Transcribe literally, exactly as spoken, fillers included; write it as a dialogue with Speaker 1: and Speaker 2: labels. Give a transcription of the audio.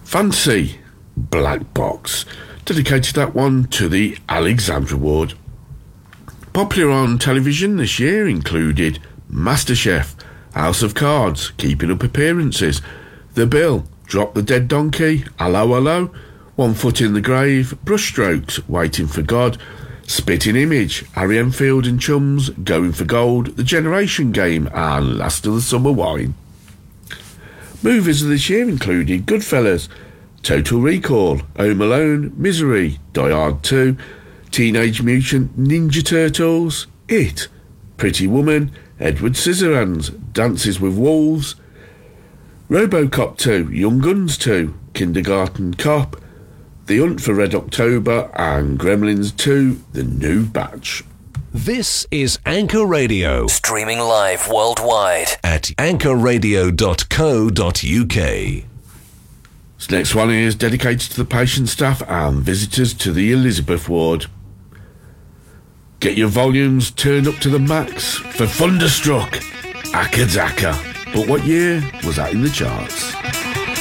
Speaker 1: Fancy, Black Box. Dedicated that one to the Alexandra Ward. Popular on television this year included MasterChef, House of Cards, Keeping Up Appearances, The Bill, Drop the Dead Donkey, Hello Hello, One Foot in the Grave, Brushstrokes, Waiting for God, Spitting Image, Harry Enfield and Chums, Going for Gold, The Generation Game, and Last of the Summer Wine. Movies of this year included Goodfellas, Total Recall, Home Alone, Misery, Die Hard two, Teenage Mutant Ninja Turtles, It, Pretty Woman, Edward Scissorhands, Dances with Wolves, RoboCop two, Young Guns two, Kindergarten Cop, The Hunt for Red October, and Gremlins two, The New Batch.
Speaker 2: This is Anchor Radio.
Speaker 3: Streaming live worldwide
Speaker 2: at anchor radio dot co dot uk.
Speaker 1: This next one is dedicated to the patient staff and visitors to the Elizabeth Ward. Get your volumes turned up to the max for Thunderstruck, Akadzaka. But what year was that in the charts?